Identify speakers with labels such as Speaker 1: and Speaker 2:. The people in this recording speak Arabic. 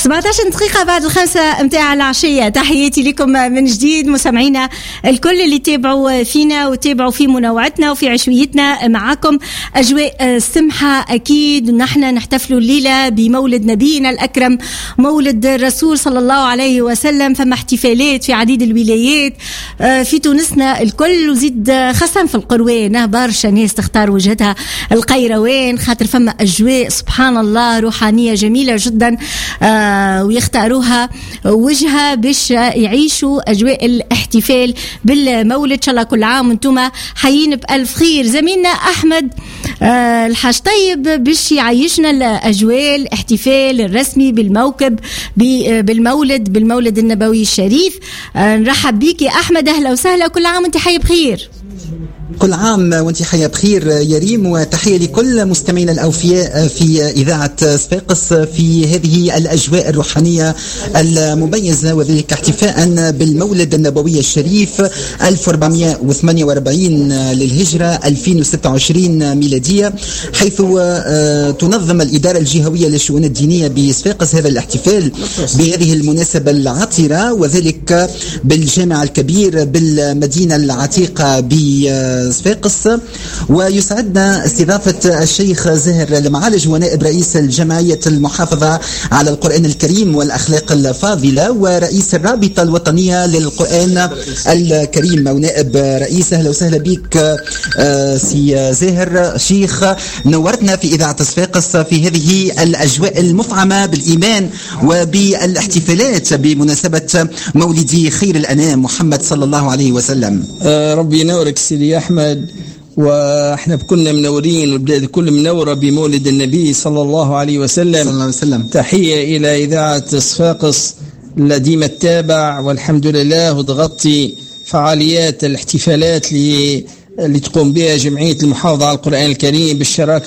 Speaker 1: 17 دقيقة بعد 5 متاع العشية. تحياتي لكم من جديد مستمعينا الكل اللي تابعوا فينا وتابعوا في منوعتنا وفي عشويتنا. معكم أجواء سمحة أكيد. نحن نحتفلوا الليلة بمولد نبينا الأكرم مولد الرسول صلى الله عليه وسلم. فما احتفالات في عديد الولايات في تونسنا الكل، وزيد خاصة في القروان برشا ناس تختار وجهتها القيروان خاطر فما أجواء سبحان الله روحانية جميلة جدا ويختاروها وجهة باش يعيشوا أجواء الاحتفال بالمولد. إن شاء الله كل عام وانتم حيين بألف خير. زميلنا أحمد الحاج طيب باش يعيشنا الأجواء الاحتفال الرسمي بالمولد النبوي الشريف. نرحب بيك يا أحمد، أهلا وسهلا، كل عام وانت حي بخير.
Speaker 2: كل عام وانت حيا بخير يا ريم، وتحية لكل مستمعينا الأوفياء في إذاعة صفاقس في هذه الأجواء الروحانية المميزة، وذلك احتفاء بالمولد النبوي الشريف 1448 للهجرة 2026 ميلادية، حيث تنظم الإدارة الجهوية للشؤون الدينية بصفاقس هذا الاحتفال بهذه المناسبة العطرة، وذلك بالجامع الكبير بالمدينة العتيقة بصفاقس. ويسعدنا استضافة الشيخ زاهر المعالج ونائب رئيس الجمعية المحافظة على القرآن الكريم والأخلاق الفاضلة ورئيس الرابطة الوطنية للقرآن الكريم ونائب رئيس. أهلا وسهلا بك سي زاهر. شيخ نورتنا في إذاعة صفاقس في هذه الأجواء المفعمة بالإيمان وبالاحتفالات بمناسبة مولد خير الأنام محمد صلى الله عليه وسلم.
Speaker 3: ربي ينورك سيدي أحمد، وإحنا كنا منورين والبلاد كل منورة بمولد النبي صلى الله عليه وسلم. تحية إلى إذاعة صفاقس الديمة التابع، والحمد لله وتغطي فعاليات الاحتفالات اللي تقوم بها جمعية المحافظة على القرآن الكريم بالشراكة